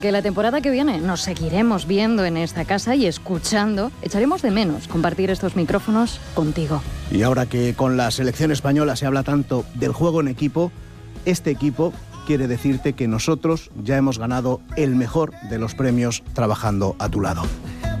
Que la temporada que viene nos seguiremos viendo en esta casa y escuchando. Echaremos de menos compartir estos micrófonos contigo. Y ahora que con la selección española se habla tanto del juego en equipo, este equipo quiere decirte que nosotros ya hemos ganado el mejor de los premios trabajando a tu lado.